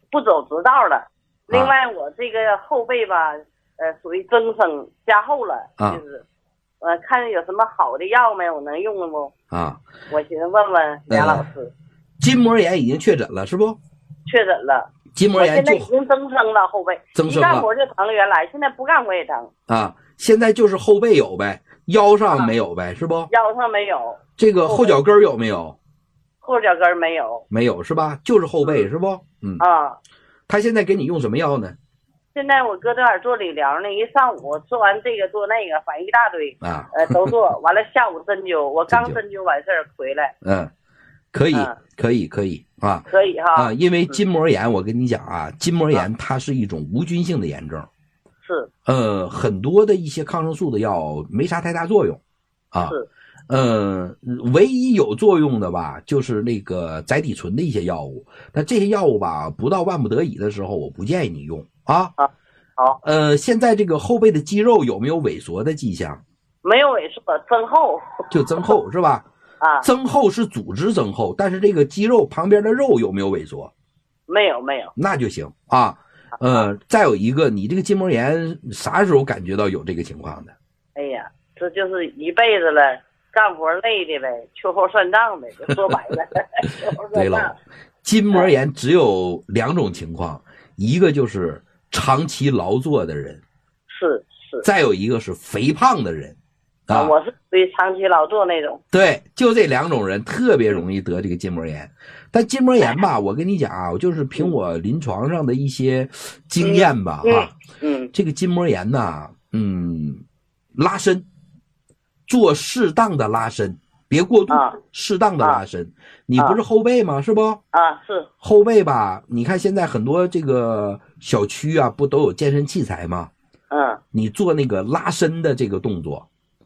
不走直道了。另外我这个后背吧，属于增生加厚了，就是看有什么好的药没，我能用了不？我寻思问问梁老师。 筋膜炎已经确诊了是不？ 确诊了。 筋膜炎现在已经增生了，后背增生了， 一干活就疼，原来现在不干活也疼现在就是后背有呗，腰上没有呗，是不？ 腰上没有。 这个后脚跟有没有？ 后脚跟没有。 没有是吧？就是后背是不？他现在给你用什么药呢？ 现在我搁这儿做理疗呢，一上午做完这个做那个，反正一大堆都做完了，下午针灸，我刚针灸完事儿回来。 可以可以可以哈因为筋膜炎我跟你讲筋膜炎它是一种无菌性的炎症， 是很多的一些抗生素的药没啥太大作用是唯一有作用的吧就是那个甾体醇的一些药物，但这些药物吧不到万不得已的时候我不建议你用好。现在这个后背的肌肉有没有萎缩的迹象？ 没有萎缩，增厚， 就增厚是吧？增厚是组织增厚，但是这个肌肉旁边的肉有没有萎缩？ 没有， 那就行再有一个，你这个筋膜炎啥时候感觉到有这个情况的？ 哎呀，这就是一辈子了，干活累的呗，秋后算账呗，就说白了。 对了，筋膜炎只有2种情况，一个就是长期劳作的人， 是， 再有一个是肥胖的人。 我是属于长期劳作那种。 对，就这2种人特别容易得这个筋膜炎。但筋膜炎吧，我跟你讲我就是凭我临床上的一些经验吧这个筋膜炎呢，拉伸，做适当的拉伸，别过度，适当的拉伸。你不是后背吗？是不？ 是后背吧？你看现在很多这个小区不都有健身器材吗？你做那个拉伸的这个动作。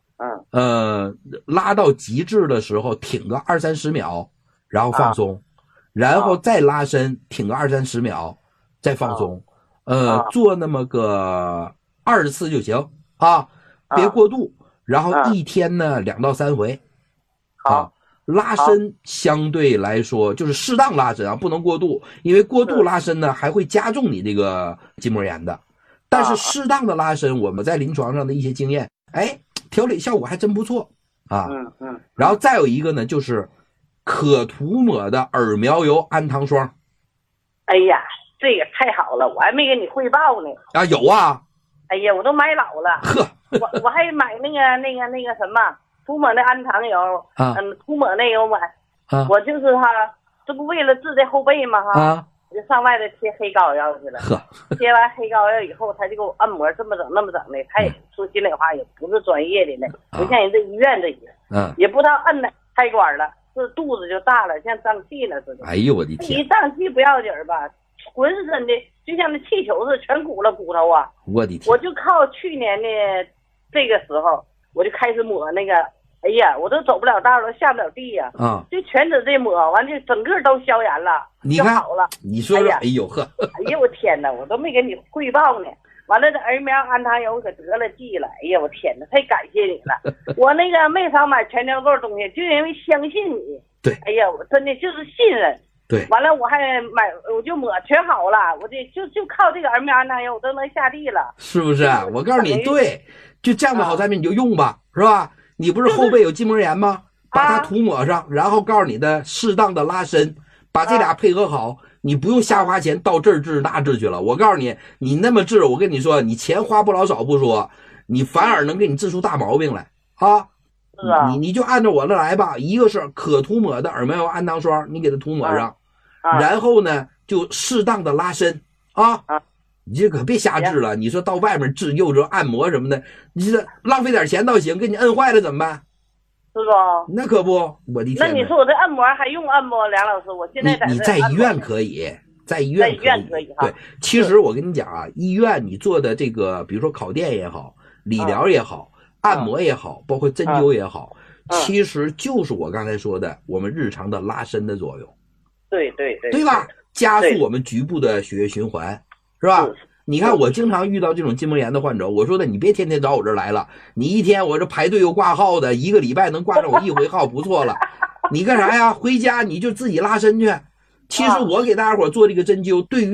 拉到极致的时候挺个20-30秒，然后放松，然后再拉伸，挺个20-30秒，再放松。做那么个20次就行别过度。然后一天呢2到3回。拉伸相对来说就是适当拉伸不能过度，因为过度拉伸呢还会加重你这个筋膜炎的。但是适当的拉伸，我们在临床上的一些经验，调理效果还真不错然后再有一个呢，就是可涂抹的耳苗油氨糖霜。 哎呀，这个太好了，我还没给你汇报呢。 有哎呀，我都买老了。我还买那个什么涂抹的氨糖油涂抹那个我买。我就是这不为了治这后背吗我就上外头贴黑膏药去了。贴完黑膏药以后，他就给我按摩，这么整那么整的。他也说心里话，也不是专业的呢，不像人这医院这些，也不知道摁的开关了，这肚子就大了，像胀气了似的。 哎呦我的天！ 一胀气不要紧吧，浑身的就像那气球似的，全鼓了骨头我的天！ 我就靠去年的这个时候，我就开始抹那个。哎呀，我都走不了道了，下不了地就全指这抹完，就整个都消炎了， 你看好了。 你说说，哎呦呵！ 哎呦我天哪，我都没给你汇报呢。完了，这儿苗氨糖油可得了剂了。哎呀，我天哪，太感谢你了！我那个没少买全家购东西，就因为相信你。 对。 哎呀，我真的就是信任。 对。 完了，我还买，我就抹全好了，我就靠这个儿苗氨糖油，我都能下地了。 是不是？我告诉你，对，就这样的好产品你就用吧，是吧？你不是后背有筋膜炎吗？把它涂抹上，然后告诉你的适当的拉伸，把这俩配合好，你不用瞎花钱到这儿治那治去了。我告诉你，你那么治，我跟你说，你钱花不老少不说，你反而能给你治出大毛病来你就按照我的来吧。一个是可涂抹的耳苗油氨糖霜，你给它涂抹上，然后呢就适当的拉伸你这可别瞎治了。你说到外面治又是按摩什么的，你这浪费点钱倒行，给你摁坏了怎么办？ 是吧？ 那可不，我的天！ 那你说我这按摩还用按摩，梁老师？我现在你在医院可以，在医院可以对，其实我跟你讲医院你做的这个，比如说烤电也好，理疗也好，按摩也好，包括针灸也好，其实就是我刚才说的，我们日常的拉伸的作用。对吧？加速我们局部的血液循环。是吧？你看我经常遇到这种筋膜炎的患者，我说的你别天天找我这儿来了，你一天我这排队又挂号的，1个礼拜能挂上我1回号不错了。你干啥呀？回家你就自己拉伸去。其实我给大家伙做这个针灸，对于